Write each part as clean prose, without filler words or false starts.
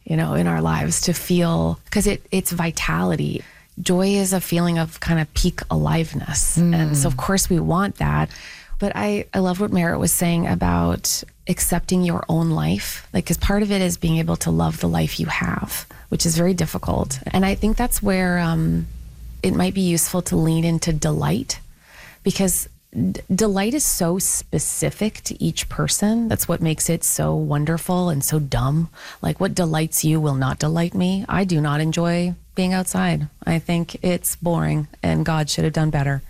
in our lives to feel, because it's vitality. Joy is a feeling of kind of peak aliveness. And so of course we want that. But I love what Merritt was saying about accepting your own life. Like, because part of it is being able to love the life you have, which is very difficult. And I think that's where it might be useful to lean into delight, because delight is so specific to each person. That's what makes it so wonderful and so dumb. Like, what delights you will not delight me. I do not enjoy being outside. I think it's boring and God should have done better,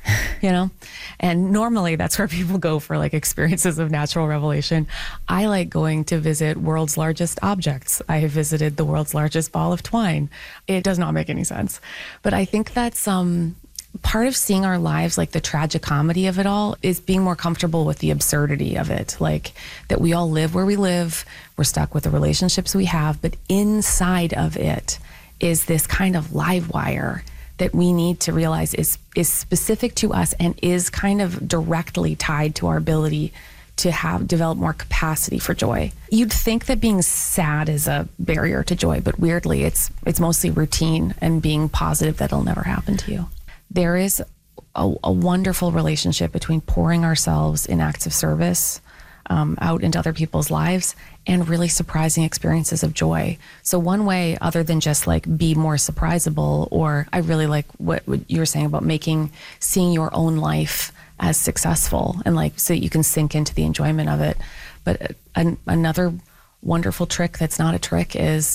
And normally that's where people go for like experiences of natural revelation. I like going to visit world's largest objects. I have visited the world's largest ball of twine. It does not make any sense. But I think that's part of seeing our lives, like the tragicomedy of it all, is being more comfortable with the absurdity of it. Like, that we all live where we live, we're stuck with the relationships we have, but inside of it is this kind of live wire that we need to realize is specific to us and is kind of directly tied to our ability to develop more capacity for joy. You'd think that being sad is a barrier to joy, but weirdly, it's mostly routine and being positive that it'll never happen to you. There is a wonderful relationship between pouring ourselves in acts of service out into other people's lives and really surprising experiences of joy. So one way, other than just like be more surprisable, or I really like what you were saying about seeing your own life as successful and like so that you can sink into the enjoyment of it. But another wonderful trick that's not a trick is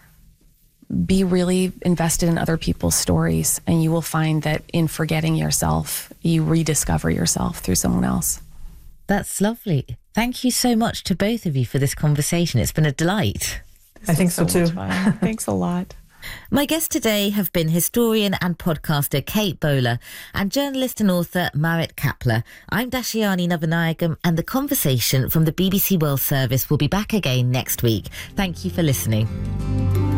be really invested in other people's stories, and you will find that in forgetting yourself, you rediscover yourself through someone else. That's lovely. Thank you so much to both of you for this conversation. It's been a delight. I think so too. Thanks a lot. My guests today have been historian and podcaster Kate Bowler and journalist and author Merritt Kapler. I'm Dashiani Navanayagam, and the conversation from the BBC World Service will be back again next week. Thank you for listening.